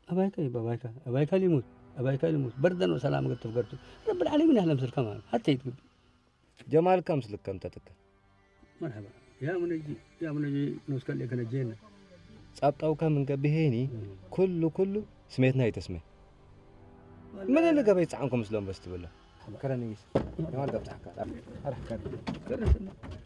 أبايك يموت بردا وسلام قلت فقرته رب العالمين أهلا مثل كمان حتى يتقبل جمال كم سلك كم تتك مرحبا يا منجي نوسكال لك نجينا صابطاو كم من قبهيني كله سميتنا يتسمي من اللي قبيت عنكم سلام بس تقول له كرنيس جمال قبت حكا أرح كرنيس